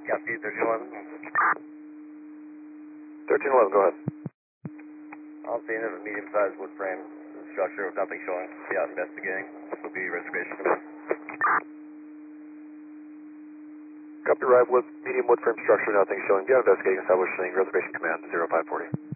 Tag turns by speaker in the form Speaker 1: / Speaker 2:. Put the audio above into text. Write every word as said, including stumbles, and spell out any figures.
Speaker 1: Copy, thirteen eleven.
Speaker 2: thirteen eleven, go ahead.
Speaker 1: I'll see a medium-sized wood frame structure with nothing showing. Be out investigating. This will be reservation command.
Speaker 2: Copy, ride with medium wood frame structure, nothing showing. Be out investigating, establishing reservation command zero five forty.